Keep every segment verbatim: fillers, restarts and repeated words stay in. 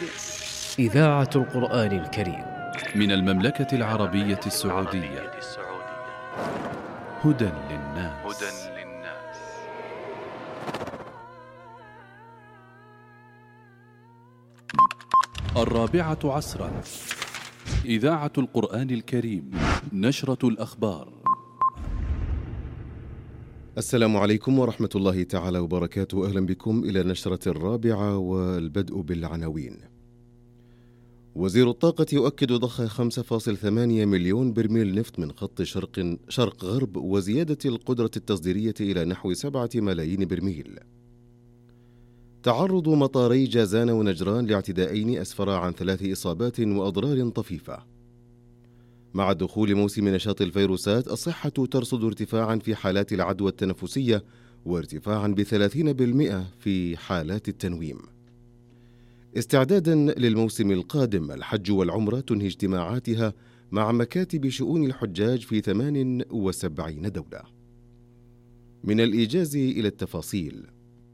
إذاعة القرآن الكريم من المملكة العربية السعودية. هدى للناس. الرابعة عصرا، إذاعة القرآن الكريم، نشرة الأخبار. السلام عليكم ورحمة الله تعالى وبركاته. أهلا بكم إلى نشرة الرابعة، والبدء بالعناوين. وزير الطاقة يؤكد ضخ خمسة فاصلة ثمانية مليون برميل نفط من خط شرق شرق غرب وزيادة القدرة التصديرية إلى نحو سبعة ملايين برميل. تعرض مطاري جازان ونجران لاعتداءين أسفرا عن ثلاث إصابات وأضرار طفيفة. مع دخول موسم نشاط الفيروسات، الصحة ترصد ارتفاعا في حالات العدوى التنفسية وارتفاعا بثلاثين بالمئة في حالات التنويم. استعدادا للموسم القادم، الحج والعمرة تنهي اجتماعاتها مع مكاتب شؤون الحجاج في ثمان وسبعين دولة. من الإيجاز إلى التفاصيل.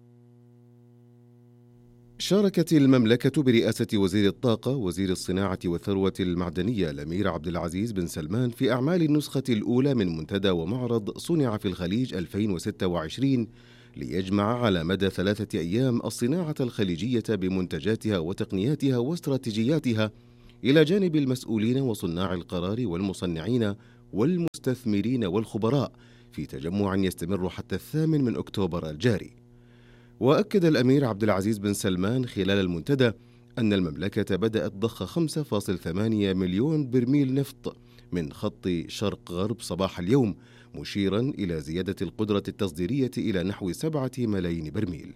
شاركت المملكة برئاسة وزير الطاقة وزير الصناعة والثروة المعدنية الأمير عبد العزيز بن سلمان في أعمال النسخة الأولى من منتدى ومعرض صنع في الخليج ألفين وستة وعشرين، ليجمع على مدى ثلاثة أيام الصناعة الخليجية بمنتجاتها وتقنياتها واستراتيجياتها، إلى جانب المسؤولين وصناع القرار والمصنعين والمستثمرين والخبراء، في تجمع يستمر حتى الثامن من أكتوبر الجاري. وأكد الأمير عبد العزيز بن سلمان خلال المنتدى أن المملكة بدأت ضخ خمسة فاصلة ثمانية مليون برميل نفط من خط شرق غرب صباح اليوم، مشيرا إلى زيادة القدرة التصديرية إلى نحو سبعة ملايين برميل.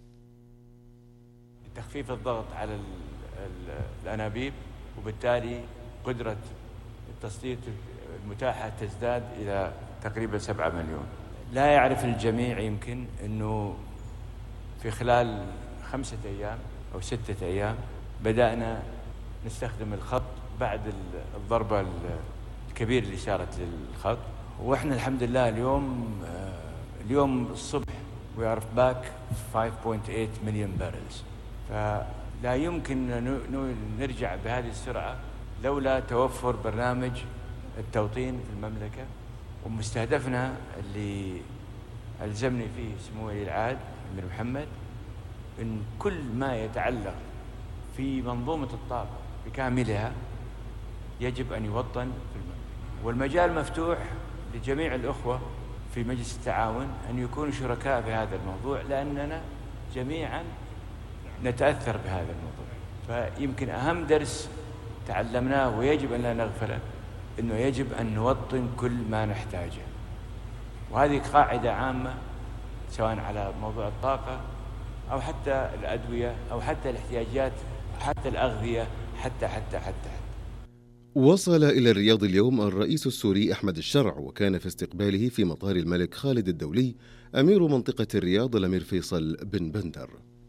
تخفيف الضغط على الأنابيب، وبالتالي قدرة التصدير المتاحة تزداد إلى تقريبا سبعة مليون. لا يعرف الجميع يمكن أنه في خلال خمسة أيام أو ستة أيام بدأنا نستخدم الخط بعد الضربة الكبيرة اللي صارت للخط، وإحنا الحمد لله اليوم اليوم الصبح we are back خمسة فاصلة ثمانية مليون بارلز. فلا يمكن نرجع بهذه السرعة لولا توفر برنامج التوطين في المملكة. ومستهدفنا اللي ألزمني فيه سمو ولي العهد أمير محمد إن كل ما يتعلق في منظومة الطاقة بكاملها يجب أن يوطن في المملكة، والمجال مفتوح لجميع الأخوة في مجلس التعاون أن يكونوا شركاء في هذا الموضوع، لأننا جميعا نتأثر بهذا الموضوع. فيمكن أهم درس تعلمناه ويجب أن لا نغفله إنه يجب أن نوطن كل ما نحتاجه، وهذه قاعدة عامة سواء على موضوع الطاقة أو حتى الأدوية أو حتى الاحتياجات، حتى الأغذية، حتى حتى حتى, حتى. وصل إلى الرياض اليوم الرئيس السوري أحمد الشرع، وكان في استقباله في مطار الملك خالد الدولي أمير منطقة الرياض الأمير فيصل بن بندر.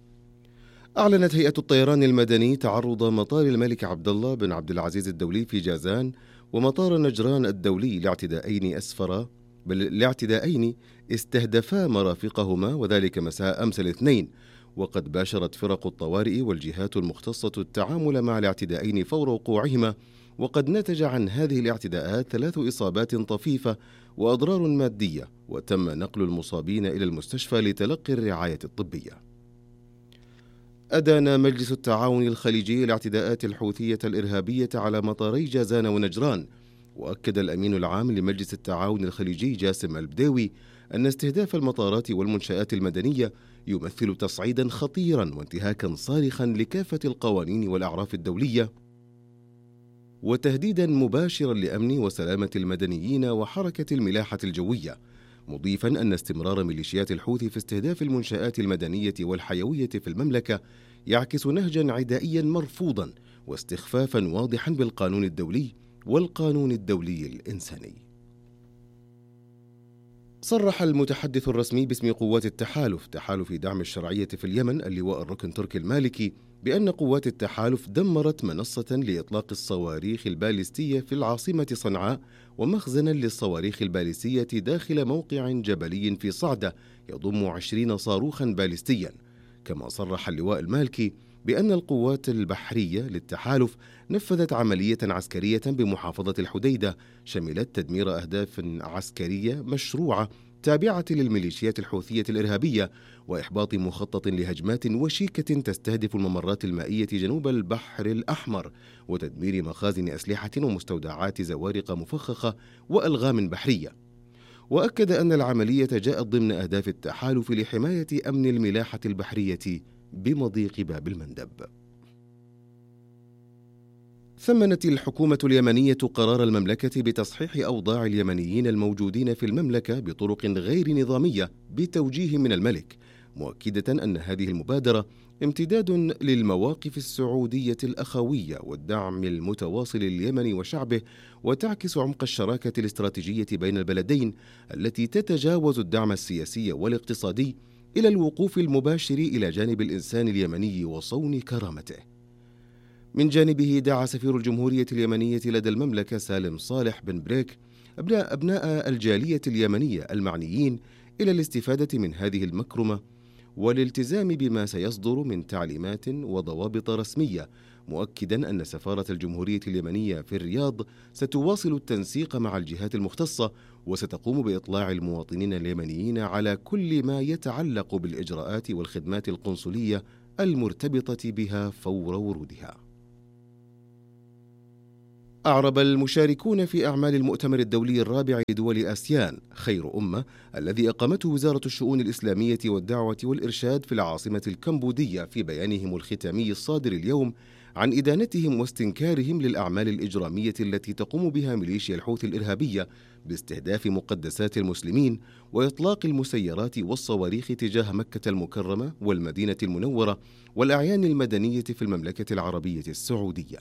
أعلنت هيئة الطيران المدني تعرض مطار الملك عبد الله بن عبد العزيز الدولي في جازان ومطار نجران الدولي لاعتداءين أسفرا بل لاعتداءين استهدفا مرافقهما، وذلك مساء أمس الاثنين. وقد باشرت فرق الطوارئ والجهات المختصة التعامل مع الاعتداءين فور وقوعهما، وقد نتج عن هذه الاعتداءات ثلاث إصابات طفيفة وأضرار مادية، وتم نقل المصابين إلى المستشفى لتلقي الرعاية الطبية. أدان مجلس التعاون الخليجي الاعتداءات الحوثية الإرهابية على مطاري جازان ونجران. وأكد الأمين العام لمجلس التعاون الخليجي جاسم البداوي أن استهداف المطارات والمنشآت المدنية يمثل تصعيدا خطيرا وانتهاكا صارخا لكافة القوانين والأعراف الدولية، وتهديدا مباشرا لأمن وسلامة المدنيين وحركة الملاحة الجوية، مضيفا أن استمرار ميليشيات الحوثي في استهداف المنشآت المدنية والحيوية في المملكة يعكس نهجا عدائيا مرفوضا واستخفافا واضحا بالقانون الدولي والقانون الدولي الإنساني. صرح المتحدث الرسمي باسم قوات التحالف تحالف دعم الشرعية في اليمن اللواء الركن تركي المالكي بأن قوات التحالف دمرت منصة لإطلاق الصواريخ البالستية في العاصمة صنعاء ومخزنا للصواريخ البالستية داخل موقع جبلي في صعدة يضم عشرين صاروخا بالستيا. كما صرح اللواء المالكي بأن القوات البحرية للتحالف نفذت عملية عسكرية بمحافظة الحديدة شملت تدمير أهداف عسكرية مشروعة تابعة للميليشيات الحوثية الإرهابية، وإحباط مخطط لهجمات وشيكة تستهدف الممرات المائية جنوب البحر الأحمر، وتدمير مخازن أسلحة ومستودعات زوارق مفخخة وألغام بحرية. وأكد أن العملية جاءت ضمن أهداف التحالف لحماية أمن الملاحة البحرية بمضيق باب المندب. ثمنت الحكومة اليمنية قرار المملكة بتصحيح أوضاع اليمنيين الموجودين في المملكة بطرق غير نظامية بتوجيه من الملك، مؤكدة أن هذه المبادرة امتداد للمواقف السعودية الأخوية والدعم المتواصل لليمن وشعبه، وتعكس عمق الشراكة الاستراتيجية بين البلدين التي تتجاوز الدعم السياسي والاقتصادي إلى الوقوف المباشر إلى جانب الإنسان اليمني وصون كرامته. من جانبه دعا سفير الجمهورية اليمنية لدى المملكة سالم صالح بن بريك أبناء, أبناء الجالية اليمنية المعنيين إلى الاستفادة من هذه المكرمة والالتزام بما سيصدر من تعليمات وضوابط رسمية، مؤكدا أن سفارة الجمهورية اليمنية في الرياض ستواصل التنسيق مع الجهات المختصة وستقوم بإطلاع المواطنين اليمنيين على كل ما يتعلق بالإجراءات والخدمات القنصلية المرتبطة بها فور ورودها. أعرب المشاركون في أعمال المؤتمر الدولي الرابع لدول آسيان خير أمة الذي أقامته وزارة الشؤون الإسلامية والدعوة والإرشاد في العاصمة الكمبودية في بيانهم الختامي الصادر اليوم عن إدانتهم واستنكارهم للأعمال الإجرامية التي تقوم بها ميليشيا الحوثي الإرهابية باستهداف مقدسات المسلمين وإطلاق المسيرات والصواريخ تجاه مكة المكرمة والمدينة المنورة والأعيان المدنية في المملكة العربية السعودية.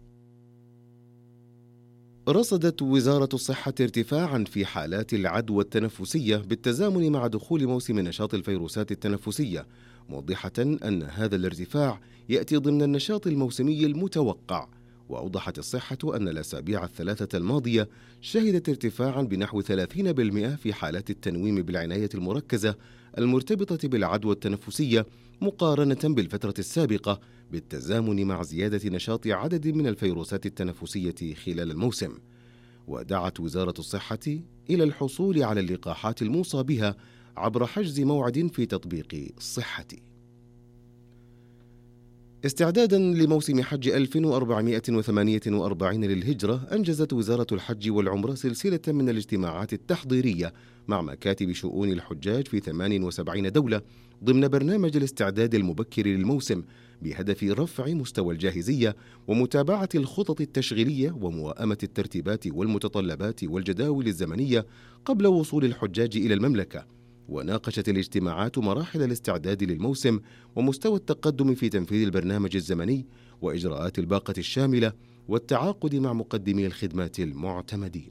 رصدت وزارة الصحة ارتفاعاً في حالات العدوى التنفسية بالتزامن مع دخول موسم نشاط الفيروسات التنفسية، موضحة أن هذا الارتفاع يأتي ضمن النشاط الموسمي المتوقع. وأوضحت الصحة أن الأسابيع الثلاثة الماضية شهدت ارتفاعاً بنحو ثلاثين بالمئة في حالات التنويم بالعناية المركزة المرتبطة بالعدوى التنفسية مقارنة بالفترة السابقة، بالتزامن مع زيادة نشاط عدد من الفيروسات التنفسية خلال الموسم. ودعت وزارة الصحة إلى الحصول على اللقاحات الموصى بها عبر حجز موعد في تطبيق الصحة. استعدادا لموسم حج ألف وأربعمائة وثمانية وأربعين للهجرة، أنجزت وزارة الحج والعمرة سلسلة من الاجتماعات التحضيرية مع مكاتب شؤون الحجاج في ثمان وسبعين دولة ضمن برنامج الاستعداد المبكر للموسم، بهدف رفع مستوى الجاهزية ومتابعة الخطط التشغيلية وموائمة الترتيبات والمتطلبات والجداول الزمنية قبل وصول الحجاج إلى المملكة. وناقشت الاجتماعات مراحل الاستعداد للموسم ومستوى التقدم في تنفيذ البرنامج الزمني وإجراءات الباقة الشاملة والتعاقد مع مقدمي الخدمات المعتمدين.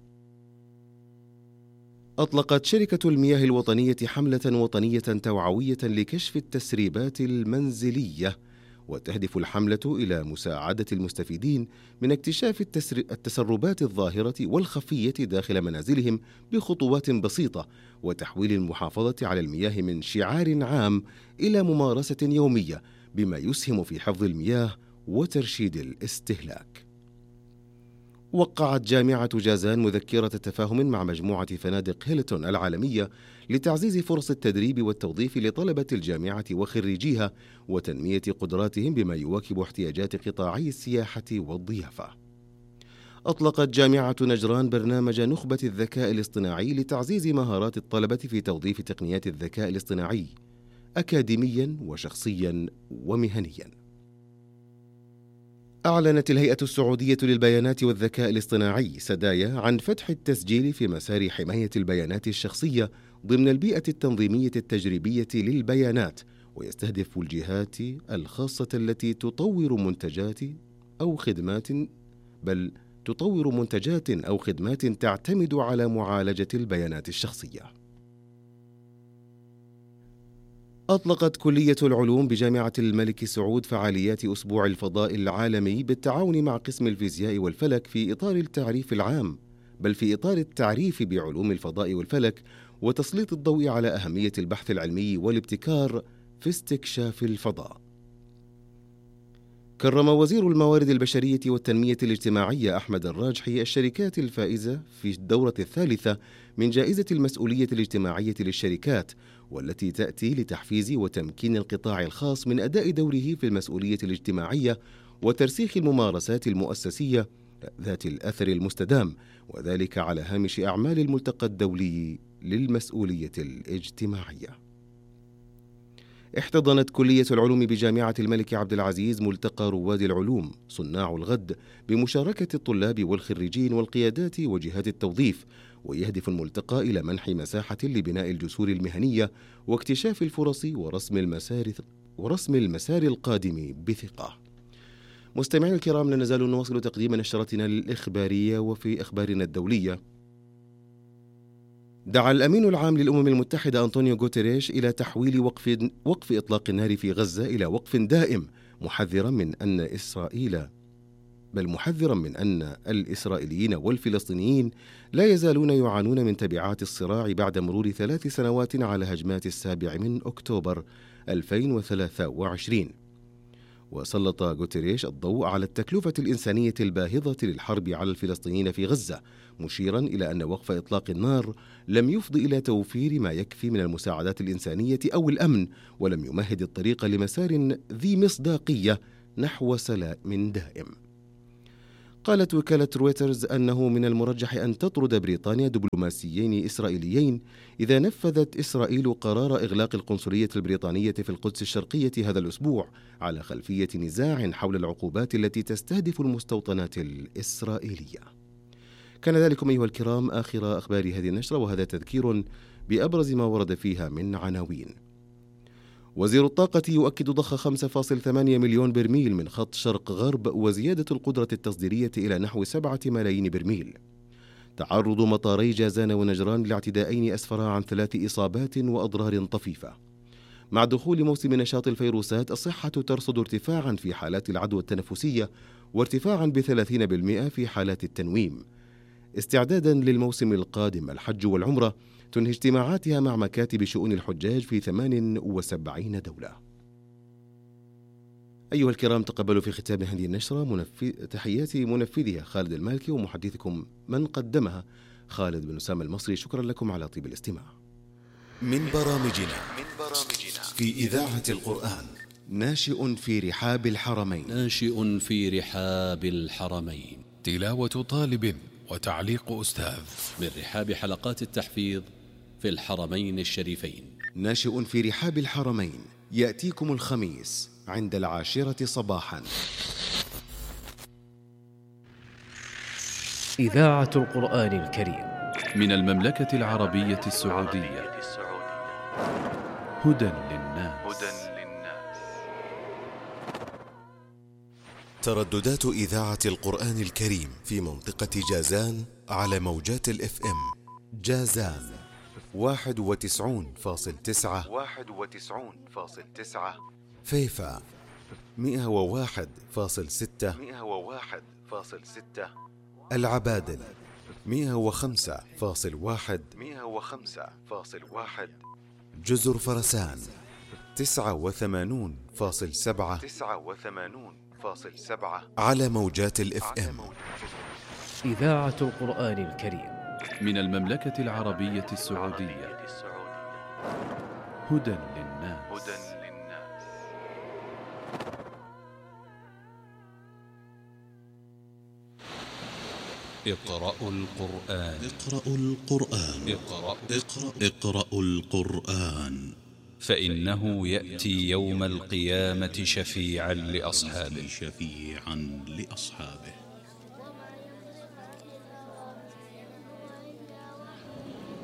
أطلقت شركة المياه الوطنية حملة وطنية توعوية لكشف التسريبات المنزلية، وتهدف الحملة إلى مساعدة المستفيدين من اكتشاف التسربات الظاهرة والخفية داخل منازلهم بخطوات بسيطة، وتحويل المحافظة على المياه من شعار عام إلى ممارسة يومية، بما يسهم في حفظ المياه وترشيد الاستهلاك. وقعت جامعة جازان مذكرة تفاهم مع مجموعة فنادق هيلتون العالمية لتعزيز فرص التدريب والتوظيف لطلبة الجامعة وخريجيها وتنمية قدراتهم بما يواكب احتياجات قطاعي السياحة والضيافة. أطلقت جامعة نجران برنامج نخبة الذكاء الاصطناعي لتعزيز مهارات الطلبة في توظيف تقنيات الذكاء الاصطناعي أكاديميا وشخصيا ومهنيا. أعلنت الهيئة السعودية للبيانات والذكاء الاصطناعي سدايا عن فتح التسجيل في مسار حماية البيانات الشخصية ضمن البيئة التنظيمية التجريبية للبيانات، ويستهدف الجهات الخاصة التي تطور منتجات أو خدمات بل تطور منتجات أو خدمات تعتمد على معالجة البيانات الشخصية. أطلقت كلية العلوم بجامعة الملك سعود فعاليات أسبوع الفضاء العالمي بالتعاون مع قسم الفيزياء والفلك في إطار التعريف العام بل في إطار التعريف بعلوم الفضاء والفلك وتسليط الضوء على أهمية البحث العلمي والابتكار في استكشاف الفضاء. كرم وزير الموارد البشرية والتنمية الاجتماعية أحمد الراجحي الشركات الفائزة في الدورة الثالثة من جائزة المسؤولية الاجتماعية للشركات، والتي تأتي لتحفيز وتمكين القطاع الخاص من أداء دوره في المسؤولية الاجتماعية وترسيخ الممارسات المؤسسية ذات الأثر المستدام، وذلك على هامش أعمال الملتقى الدولي للمسؤولية الاجتماعية. احتضنت كلية العلوم بجامعة الملك عبد العزيز ملتقى رواد العلوم صناع الغد بمشاركة الطلاب والخريجين والقيادات وجهات التوظيف، ويهدف الملتقى إلى منح مساحة لبناء الجسور المهنية واكتشاف الفرص ورسم المسار ورسم المسار القادم بثقة. مستمعينا الكرام، لا نزال نواصل تقديم نشرتنا الإخبارية، وفي أخبارنا الدولية دعا الأمين العام للأمم المتحدة أنطونيو غوتيريش إلى تحويل وقف, وقف إطلاق النار في غزة إلى وقف دائم، محذرا من أن إسرائيل بل محذرا من أن الإسرائيليين والفلسطينيين لا يزالون يعانون من تبعات الصراع بعد مرور ثلاث سنوات على هجمات السابع من أكتوبر ألفين وثلاثة وعشرين. وسلط غوتيريش الضوء على التكلفة الإنسانية الباهظة للحرب على الفلسطينيين في غزة، مشيرا إلى أن وقف إطلاق النار لم يفض إلى توفير ما يكفي من المساعدات الإنسانية أو الأمن، ولم يمهد الطريق لمسار ذي مصداقية نحو سلام دائم. قالت وكالة رويترز أنه من المرجح أن تطرد بريطانيا دبلوماسيين إسرائيليين إذا نفذت إسرائيل قرار إغلاق القنصلية البريطانية في القدس الشرقية هذا الأسبوع على خلفية نزاع حول العقوبات التي تستهدف المستوطنات الإسرائيلية. كان ذلكم أيها الكرام آخر أخبار هذه النشرة، وهذا تذكير بأبرز ما ورد فيها من عناوين. وزير الطاقة يؤكد ضخ خمسة فاصلة ثمانية مليون برميل من خط شرق غرب وزيادة القدرة التصديرية إلى نحو سبعة ملايين برميل. تعرض مطاري جازان ونجران لاعتداءين أسفرا عن ثلاث إصابات وأضرار طفيفة. مع دخول موسم نشاط الفيروسات، الصحة ترصد ارتفاعا في حالات العدوى التنفسية وارتفاعا بثلاثين بالمئة في حالات التنويم. استعدادا للموسم القادم، الحج والعمرة تنهي اجتماعاتها مع مكاتب شؤون الحجاج في ثمان وسبعين دولة. أيها الكرام، تقبلوا في ختام هذه النشرة منفذ... تحياتي منفذها خالد المالكي، ومحدثكم من قدمها خالد بن أسامة المصري. شكرا لكم على طيب الاستماع. من برامجنا من برامجنا في إذاعة القرآن. ناشئ في رحاب الحرمين. ناشئ في رحاب الحرمين. تلاوة طالب وتعليق أستاذ من رحاب حلقات التحفيظ في الحرمين الشريفين. ناشئ في رحاب الحرمين يأتيكم الخميس عند العاشرة صباحا. إذاعة القرآن الكريم من المملكة العربية السعودية. هدى للناس. ترددات إذاعة القرآن الكريم في منطقة جازان على موجات الاف ام. جازان واحد وتسعون فاصل تسعة واحد وتسعون فاصل تسعة. فيفا مئة وواحد فاصل ستة مئة وواحد فاصل ستة. العبادل مئة وخمسة فاصل واحد مئة وخمسة فاصل واحد. جزر فرسان تسعة وثمانون فاصل سبعة تسعة وثمانون فاصل سبعة على موجات الاف ام. إذاعة القرآن الكريم من المملكة العربية السعودية. هدى للناس. اقرأوا القرآن. اقرأوا القرآن. اقرأ اقرأ اقرأوا القرآن، فإنه يأتي يوم القيامة شفيعا لأصحابه. شفيعا لأصحابه.